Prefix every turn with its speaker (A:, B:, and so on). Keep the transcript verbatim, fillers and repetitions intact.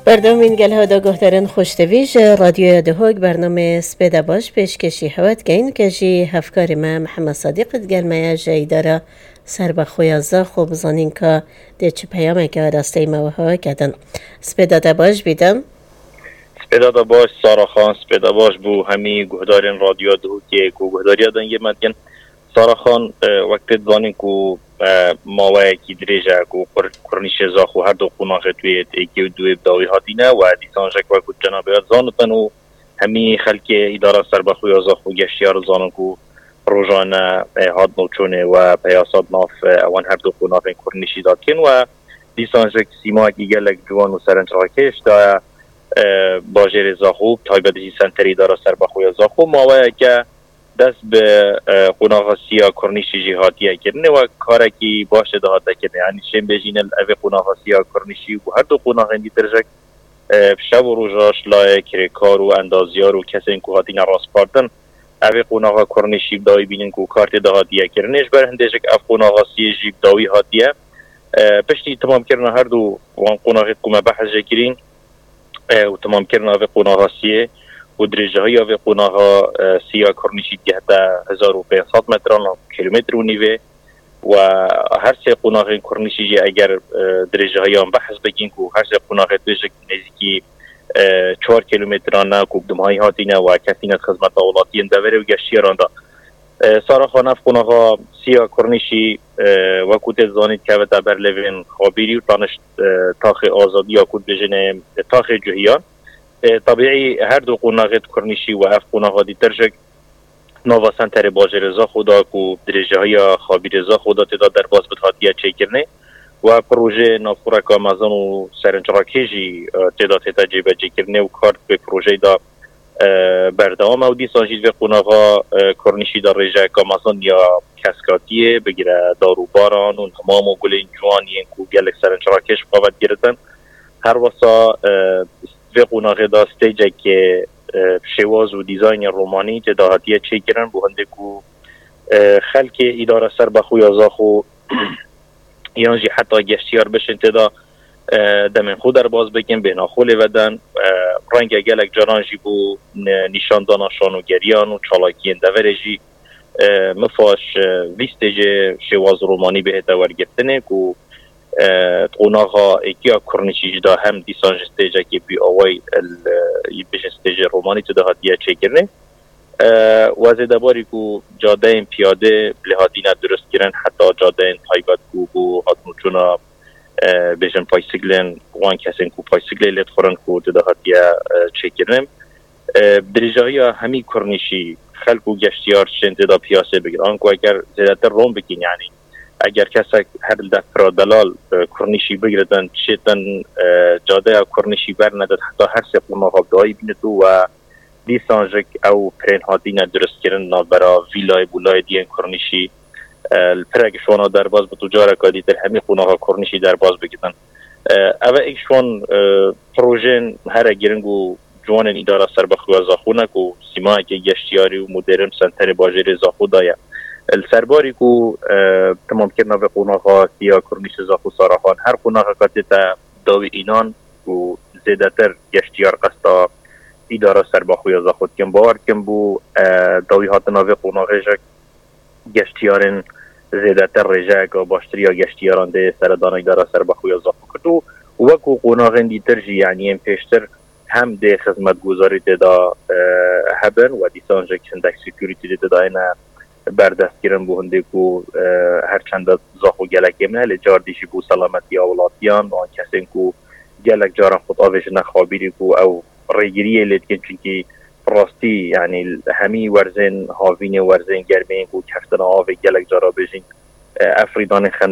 A: بردامین گل ها دا گهدارن خوشتویج رادیو دهوگ برنامه سپیده باش پیشکشی هوت گین که جی هفکار ما محمد صادق گل میا جای داره سر بخویازا خوب زنین که ده چه پیامه که راسته موها کدن سپیده دا باش بیدم
B: سپیده دا باش سارا خان سپیده باش بو همی گهدارن رادیو دهوگ که گهداری دن یه مدگن سارا خان وقت زنین که ماوه کی درجه کو کرنیش زاخو هر دو قناقه توی ایکی و دوی بداوی هاتینه و دیسان جک و کد جنابه زانتن و همی خلک اداره سربخوی زاخو گشتیار زانن کو روزانه هات نوچونه و پیاسات ناف اوان هر دو قناقه کرنیشی داد کن و دیسان جک سیما کی گلک جوان و سرنج راکش دا باجر زاخو تایبدی سنتری اداره سربخوی زاخو ماوه که دست به قناغاسیا کرنیشی جهاتیه کرنه و کارکی باشه دهاته کرنه یعنی شم بجین الاوی قناغاسیا کرنیشی و هر دو قناغندی درجک شب و روژاش لایه کرکار و اندازیار و کسی این که هاتین راست پاردن اوی قناغا کرنیشی بداوی بینن که کارت دهاتیه کرنهش بر هندشک اف قناغاسی جیب داوی هاتیه پشتی تمام کرنه هر دو وان قناغت کمه بحث جکرین و تمام کرنه اوی قناغاسیه و درجه های آوی قناها سیا کرنیشی گهده هزار و پانصد متران کیلومتر و نیوه و هر سه قناها کرنیشی جی اگر درجه های آن بحث بگین که هر سه قناها دوشک نزدیکی چهار کیلومتران که بدم های هاتینه و کسینت خدمت اولاتی اندوره و گشتیران دا سارا خانف قناها سیا کرنیشی و کود زانید که وطا برلوین خابیری و تانشت تاخ آزادی یا کود بجنه تاخ جهیان طبیعی هر دو قناغت کرنیشی و اف قناغادی ترجک نوا سنتر باجر رضا خدا کو درجه های خابی رضا خدا تدا در باز بتهاتیه چه کرنه و پروژه نافورک آمازون و سرنج راکیجی تدا تدا جیبه چه کرنه و کار به پروژه دا بردام و دی سانجید و قناغا کرنیشی دا رجه آمازون یا کسکاتیه بگیره دارو باران و نمام و گل جوانی کو گلک سرنج راکیش قوت گیرتن هر واسا و قناغه دا استیجه که شواز و دیزاین رومانی که دهاتیه چه کرن بو هنده که خلک اداره سر بخوی ازاخو یانجی حتی گشتیار بشن تدا دمین خود در باز بکن بین آخوله ودن رنگ گلک جرانجی بو نشان دانشان و گریان و چالاکین دورجی مفاش ویستیجه شواز رومانی به هتوار گفتنه که قناغا اکیا کرنیشی جدا هم دیسان جستیجه که بی آوائی بیش استیجه رومانی تو دهاتیه چه کرنه و زیده باری که جاده این پیاده لحاتی ندرست کرن حتی جاده این تایبت که بو حتمو چونا بیشن پایسیگلن وان کسین که پایسیگلی لیت خورن که تو دهاتیه چه کرنه درجه های همی کرنیشی خلق و گشتیار چند دا پیاسه بگیر آنکو اگر زیده تر روم بکن یعنی اگر کسی هر دفعه دلال کرنیشی بگیردن چیتن جاده کرنیشی بر نداد حتی هر سه قناغ دایی بیند و دیسانجک او پرین هاتی ندرست کردن نابرا ویلای بولای دیان کرنیشی الپرگ شوانا در باز به تجاره کادی در همی قناغ کرنیشی در باز بگیدن او ایشون پروژین هر گیرنگو جوان اداره سربخوی زاخونه که سیمایی که گشتیاری و مدرن سنتر باجر زاخو دایا السرباری کو تمام کرنا به قناغا سیا کرنیش زاخو سارا خان هر قناغا کاتیتا داوی اینان و زیده تر گشتیار قصدا اداره سربخوی زاخو کم باور کم بو داوی هاتنا به قناغا جک گشتیارن زیده تر رجاک و باشتری ها گشتیاران ده سردان اداره سربخوی زاخو کتو وکو قناغا دی ترجی یعنی این پیشتر هم ده خدمت گذاری دا هبن و دیسان جک هندک سیکوریتی ده دا اینا بردست گیرن بو هنده که هر چند زاخو گلک امنه لجار دیشی بو سلامتی اولاتیان و کسین که گلک جارن خود آوش نخوابیری که او ریگیریه لیدکن چونکه راستی یعنی همی ورزن هاوین ورزن گرمین که کفتن آوه گلک جارا بجین افریدان خند